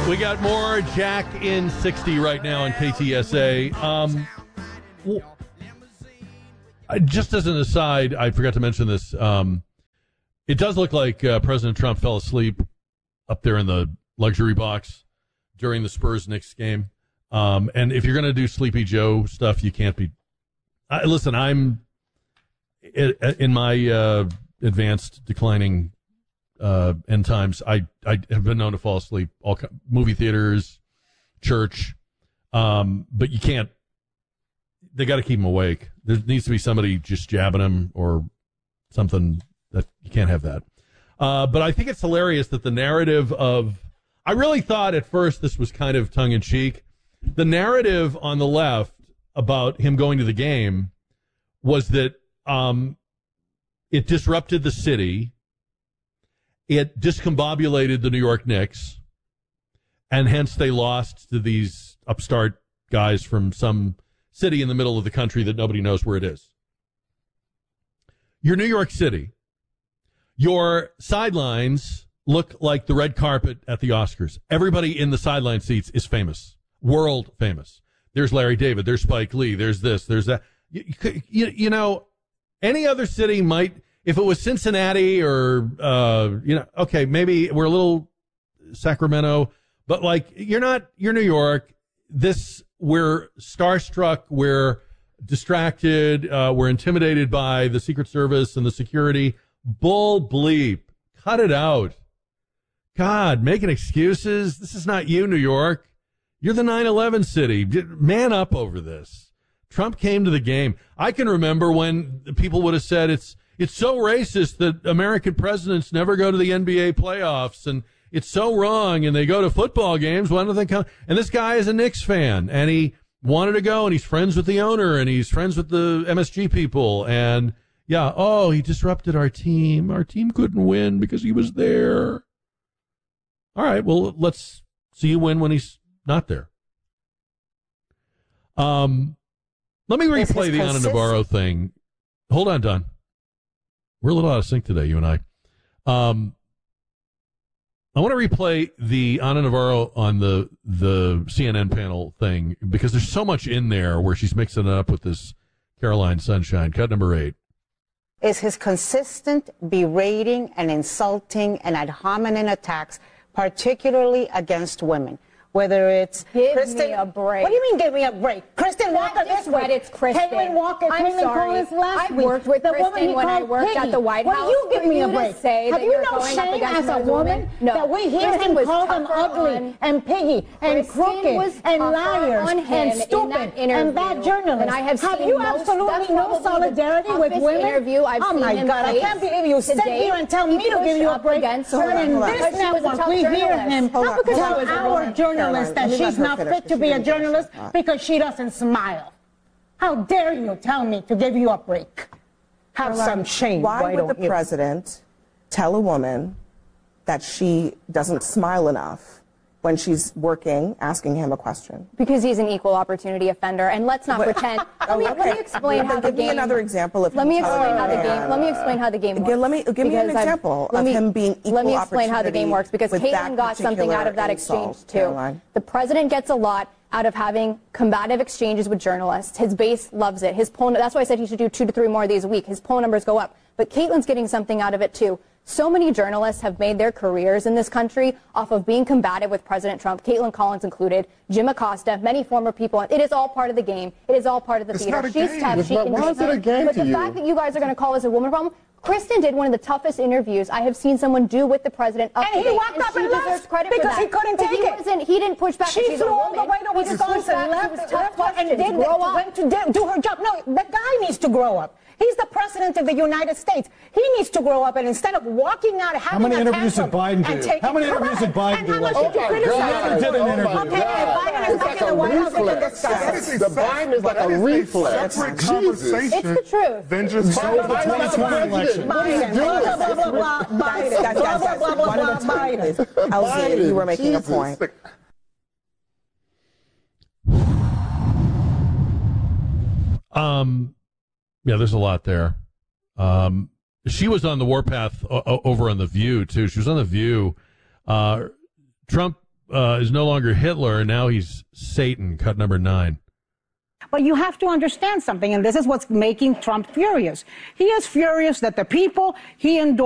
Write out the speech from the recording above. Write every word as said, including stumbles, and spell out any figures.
We got more Jack in sixty right now on K T S A. Um, well, just as an aside, I forgot to mention this. Um, it does look like uh, President Trump fell asleep up there in the luxury box during the Spurs-Knicks game. Um, and if you're going to do Sleepy Joe stuff, you can't be. I, listen, I'm in my uh, advanced declining uh, end times. I, I have been known to fall asleep. All movie theaters, church, um, but you can't. They got to keep him awake. There needs to be somebody just jabbing him or something. That you can't have that. Uh, but I think it's hilarious that the narrative of. I really thought at first this was kind of tongue in cheek. The narrative on the left about him going to the game was that um, it disrupted the city, it discombobulated the New York Knicks, and hence they lost to these upstart guys from some city in the middle of the country that nobody knows where it is. You're New York City. Your sidelines look like the red carpet at the Oscars. Everybody in the sideline seats is famous. World famous. There's Larry David. There's Spike Lee. There's this. There's that. You, you, you know, any other city might, if it was Cincinnati or, uh, you know, okay, maybe we're a little Sacramento, but like, you're not, you're New York. This, we're starstruck. We're distracted. Uh, we're intimidated by the Secret Service and the security. Bull bleep. Cut it out. God, making excuses. This is not you, New York. You're the nine eleven city. Man up over this. Trump came to the game. I can remember when people would have said it's it's so racist that American presidents never go to the N B A playoffs, and it's so wrong, and they go to football games. Why don't they come? And this guy is a Knicks fan, and he wanted to go, and he's friends with the owner, and he's friends with the M S G people, and yeah, oh, he disrupted our team. Our team couldn't win because he was there. All right, well, let's see you win when he's not there. Um, let me replay the Ana Navarro thing. Hold on, Don. We're a little out of sync today, you and I. Um, I want to replay the Ana Navarro on the the C N N panel thing because there's so much in there where she's mixing it up with this Caroline Sunshine. Cut number eight. Is his consistent berating and insulting and ad hominem attacks, particularly against women. Whether it's give Kristen, me a break. What do you mean give me a break? Kristen Walker this week. It's Kristen. Caitlin Walker. I'm Caitlin sorry. Collins last I week. worked with the Kristen when I worked Piggy. at the White House. Will you give For me you a to break? say Have that you you're no going up shame against as a those woman women? No. that we hear Kristen him was call them tougher ugly on- and piggy and Kristen crooked was and tougher liars on him and in stupid that and interview bad journalists? than I have Have seen you most- absolutely that's no probably the solidarity with toughest women? interview I've oh seen my him God! I face can't believe you to sit date. here and tell He me to give pushed you a up break. against But her in because this she was a network, tough we hear journalist. him Hold on, tell hold on. our journalist that Let her she's not finish, fit to because be she a didn't finish. journalist All right. because she doesn't smile. How dare you tell me to give you a break? Have Caroline, some shame. Why, why would don't the you? president tell a woman that she doesn't smile enough when she's working, asking him a question? Because he's an equal opportunity offender, and let's not pretend. Let me, okay. let me explain Then how the give game. me another example of Let him me telling explain a how the man- game. Let me explain how the game works. Give- let me- give me an because I've- example let of me- him being Let me equal explain how the game opportunity works because with that Caitlin got something particular out of that insult, exchange too. Caroline. The president gets a lot out of having combative exchanges with journalists. His base loves it. His poll. That's why I said he should do two to three more of these a week. His poll numbers go up. But Caitlin's getting something out of it too. So many journalists have made their careers in this country off of being combative with President Trump, Caitlin Collins included, Jim Acosta, many former people. It is all part of the game. It is all part of the It's theater. not a She's game. tough. It's She not- can why take is it a it. game But to the you? fact that you guys are going to call this a woman problem, Kristen did one of the toughest interviews I have seen someone do with the president. Up And to he date, walked up she and deserves left credit for because that. he couldn't But take he it. Wasn't, he didn't push back. She because she's flew a all the woman. way to He just pushed Wisconsin, back. left, It was tough left her, and questions. did Grow it, up. went to do, do her job. No, the guy needs to grow up. He's the president of the United States. He needs to grow up, and instead of walking out, having How many a interviews did tantrum Biden and do? taking- How many Come interviews on. did Biden And do how much last did you year? criticize He never him? did an interview. Okay, and Biden is It's taking the like White a House into reflex. discussion. The Biden is like a reflex. Separate Jesus. conversation. It's the truth. Then just So vote the the twenty twenty election. Biden, blah, blah, blah, blah, blah, Guys, Biden, guys, blah, guys, blah, guys, blah, blah, one at a blah, time, Biden. please. Elsie, you were making a Jesus. point. Um, yeah, there's a lot there. Um, she was on the warpath o- o- over on The View, too. She was on The View. Uh, Trump uh, is no longer Hitler, and now he's Satan, cut number nine. But you have to understand something, and this is what's making Trump furious. He is furious that the people he endorsed